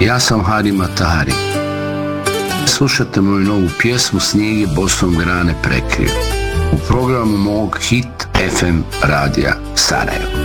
Ja sam Hari Matari. Slušajte moju novu pjesmu Snijeg je bosom grane prekrio u programu mog Hit FM radija Sarajevo.